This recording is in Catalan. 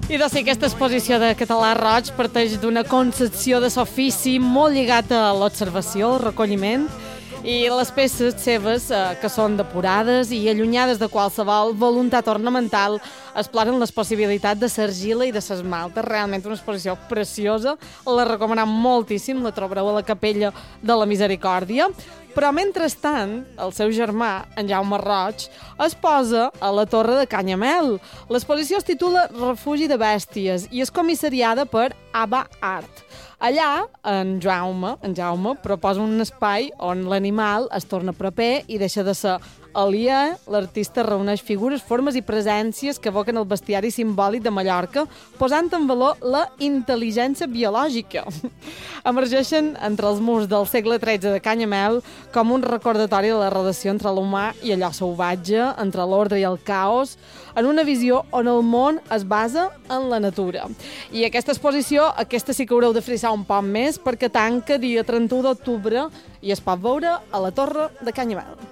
I de ser aquesta exposició de Català Roig parteix d'una concepció de l'ofici molt lligat a l'observació, al recolliment, i les peces seves, que són depurades i allunyades de qualsevol voluntat ornamental, exploren les possibilitats de l'argila i de l'esmalt. És realment una exposició preciosa, la recomanem moltíssim, la trobareu a la Capella de la Misericòrdia. Però, mentrestant, el seu germà, en Jaume Roig, es posa a la Torre de Canyamel. L'exposició es titula Refugi de bèsties i és comissariada per Ava Art. Allà, en Jaume proposa un espai on l'animal es torna proper i deixa de ser aliè. L'artista reuneix figures, formes i presències que evoquen el bestiari simbòlic de Mallorca, posant en valor la intel·ligència biològica. Emergeixen entre els murs del segle XIII de Canyamel com un recordatori de la relació entre l'humà i allò salvatge, entre l'ordre i el caos, en una visió on el món es basa en la natura. I aquesta exposició, aquesta sí que haureu de frisar un poc més, perquè tanca dia 31 d'octubre i es pot veure a la Torre de Canyamel.